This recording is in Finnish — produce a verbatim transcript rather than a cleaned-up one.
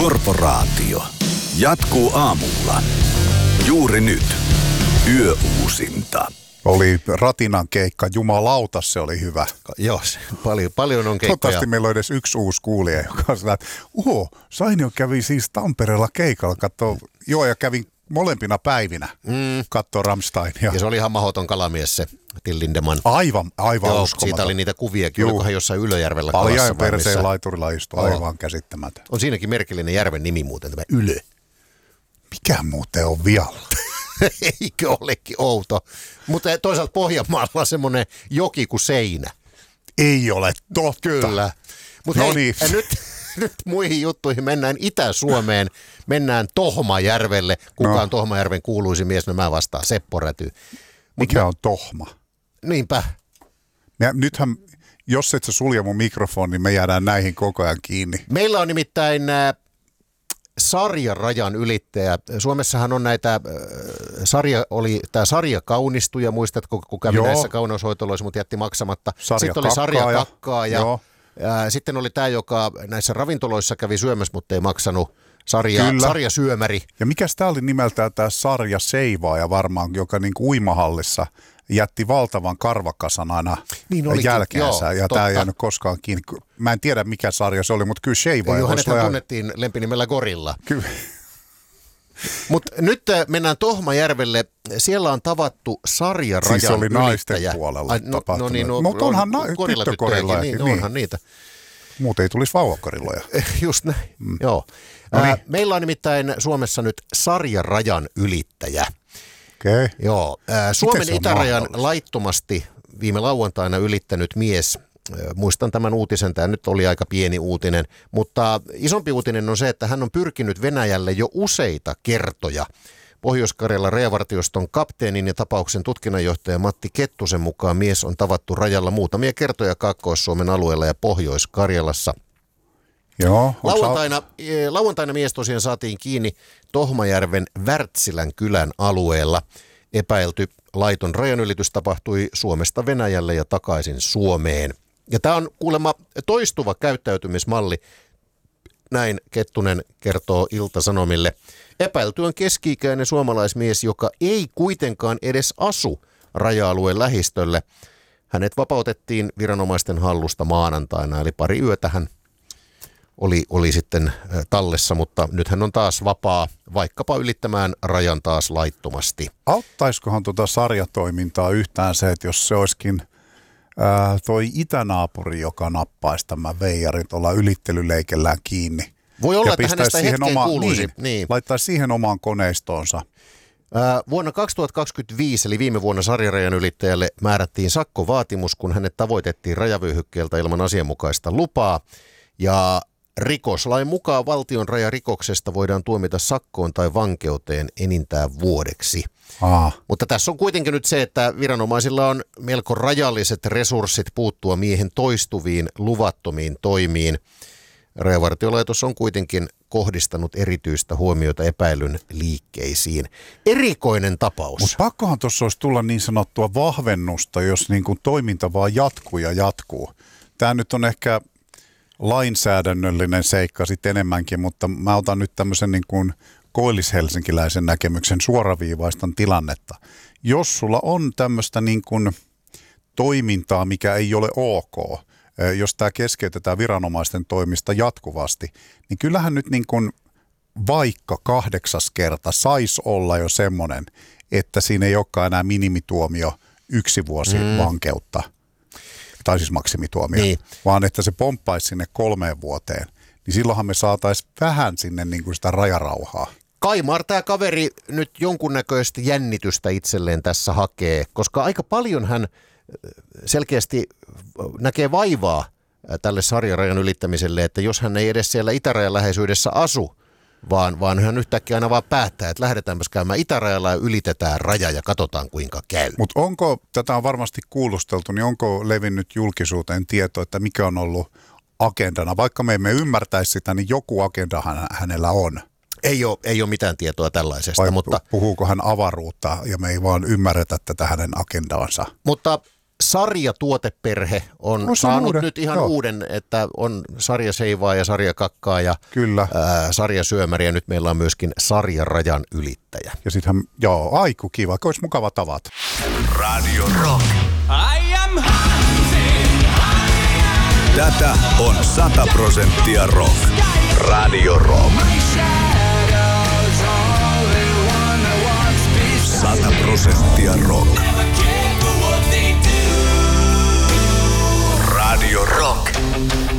Korporaatio jatkuu aamulla. Juuri nyt. Yöuusinta. Oli Ratinan keikka, jumalauta, se oli hyvä. Joo, paljon, paljon on keikkoja. Toivottavasti meillä on edes yksi uusi kuulija, joka on sellainen, että uho, Sainio kävi siis Tampereella keikalla, katsoo, joo, ja kävin molempina päivinä mm. katsoo Rammsteinia. Ja se oli ihan mahdoton kalamies se, Till Lindemann. Aivan, aivan joo, uskomaton. Siitä oli niitä kuviakin, olikohan jossain Ylöjärvellä kalassa. Paljain perseen laiturilla istui, aivan käsittämätön. On siinäkin merkillinen järven nimi muuten, tämä Ylö. Mikä muuten on vialla? Eikö olekin outo? Mutta toisaalta Pohjanmaalla on semmoinen joki kuin Seinä. Ei ole totta. Kyllä. Mutta no hei, niin. nyt, nyt muihin juttuihin mennään Itä-Suomeen, mennään Tohmajärvelle. Kuka no. on Tohmajärven kuuluisin mies? No mä vastaan, Seppo Räty. Mikä on Tohma? Niinpä. Ja nythän, jos et sä sulje mun mikrofoni, niin me jäädään näihin koko ajan kiinni. Meillä on nimittäin äh, sarjarajan ylittäjä. Suomessahan on näitä, äh, sarja oli, tämä sarja kaunistuja, muistatko, kun kävi Joo. näissä kauneushoitoloissa, mutta jätti maksamatta. Sarja sitten oli sarja kakkaa ja, Joo. ja sitten oli tämä, joka näissä ravintoloissa kävi syömässä, mutta ei maksanut. Sarja, sarjasyömäri. Ja mikäs tämä oli nimeltään tämä sarja seivaaja varmaan, joka niin kuin uimahallissa jätti valtavan karvakasan aina niin jälkeensä. Joo, ja tämä ei jäänyt koskaan kiinni. Mä en tiedä mikä sarja se oli, mutta kyllä seivaaja. Hänethän ihan... tunnettiin lempinimellä Gorilla. Kyllä. Mutta nyt mennään Tohmajärvelle. Siellä on tavattu sarjarajan siis oli ylittäjä. naisten puolella Ai, no, tapahtunut. No niin, no, mutta onhan na- tyttökorilloja. Niin, niin, onhan niitä. Muuten ei tulisi vauvakorilloja. Just näin, mm. joo. No niin. Meillä on nimittäin Suomessa nyt sarjarajan ylittäjä. Okei. Okay. Joo. Suomen itärajan laittomasti viime lauantaina ylittänyt mies. Muistan tämän uutisen, tämä nyt oli aika pieni uutinen, mutta isompi uutinen on se, että hän on pyrkinyt Venäjälle jo useita kertoja. Pohjois-Karjalan rajavartioston kapteenin ja tapauksen tutkinnanjohtaja Matti Kettusen mukaan mies on tavattu rajalla muutamia kertoja Kaakkois-Suomen alueella ja Pohjois-Karjalassa. Joo, lauantaina, lauantaina mies tosiaan saatiin kiinni Tohmajärven Wärtsilän kylän alueella. Epäilty laiton rajanylitys tapahtui Suomesta Venäjälle ja takaisin Suomeen. Ja tämä on kuulemma toistuva käyttäytymismalli, näin Kettunen kertoo Ilta-Sanomille. Epäilty on keski-ikäinen suomalaismies, joka ei kuitenkaan edes asu raja-alueen lähistölle. Hänet vapautettiin viranomaisten hallusta maanantaina, eli pari yötä hän oli, oli sitten tallessa, mutta nyt hän on taas vapaa vaikkapa ylittämään rajan taas laittomasti. Auttaisikohan tuota sarjatoimintaa yhtään se, että jos se olisikin ää, toi itänaapuri, joka nappaisi tämän veijarin tuolla ylittelyleikellään kiinni. Voi olla, että hänestä hetkeen oma, kuuluisi. Niin, niin. Laittaisi siihen omaan koneistoonsa. Ää, vuonna kaksituhattakaksikymmentäviisi, eli viime vuonna sarjarajan ylittäjälle määrättiin sakkovaatimus, kun hänet tavoitettiin rajavyöhykkeeltä ilman asianmukaista lupaa. Ja rikoslain mukaan valtion rajarikoksesta voidaan tuomita sakkoon tai vankeuteen enintään vuodeksi. Aa. Mutta tässä on kuitenkin nyt se, että viranomaisilla on melko rajalliset resurssit puuttua miehen toistuviin luvattomiin toimiin. Rajavartiolaitos on kuitenkin kohdistanut erityistä huomiota epäilyn liikkeisiin. Erikoinen tapaus. Mutta pakkohan tuossa olisi tulla niin sanottua vahvennusta, jos niin kuin toiminta vaan jatkuu ja jatkuu. Tämä nyt on ehkä lainsäädännöllinen seikka sitten enemmänkin, mutta mä otan nyt tämmöisen niin kuin koillishelsinkiläisen näkemyksen, suoraviivaistan tilannetta. Jos sulla on tämmöistä niin kuin toimintaa, mikä ei ole ok, jos tämä keskeytetään viranomaisten toimista jatkuvasti, niin kyllähän nyt niin kuin vaikka kahdeksas kerta saisi olla jo semmoinen, että siinä ei olekaan enää minimituomio yksi vuosi mm. vankeutta. Tai siis maksimituomio, niin. Vaan että se pomppaisi sinne kolmeen vuoteen, niin silloinhan me saataisiin vähän sinne niin kuin sitä rajarauhaa. Kaimar, tämä kaveri nyt jonkunnäköistä jännitystä itselleen tässä hakee, koska aika paljon hän selkeästi näkee vaivaa tälle sarjarajan ylittämiselle, että jos hän ei edes siellä itärajan läheisyydessä asu, vaan, vaan hän yhtäkkiä aina vaan päättää, että lähdetäänpäs käymään itärajalla ja ylitetään raja ja katsotaan kuinka käy. Mutta onko, tätä on varmasti kuulusteltu, niin onko levinnyt julkisuuteen tieto, että mikä on ollut agendana? Vaikka me emme ymmärtäisi sitä, niin joku agenda hänellä on. Ei ole, ei ole mitään tietoa tällaisesta. Vai mutta puhuuko hän avaruutta ja me ei vaan ymmärretä tätä hänen agendaansa? Mutta sarjatuoteperhe on No, saanut uuden. nyt ihan Joo. uuden, että on sarjaseivaa ja sarjakakkaa ja Kyllä. ää, sarjasyömäriä. Nyt meillä on myöskin sarjarajan ylittäjä. Ja sittenhän, joo, aiku kiva, olisi mukava tavata. Radio Rock. I am hunting, hunting. Tätä on sata prosenttia rock. Radio Rock. Sata prosenttia rock. Radio Rock.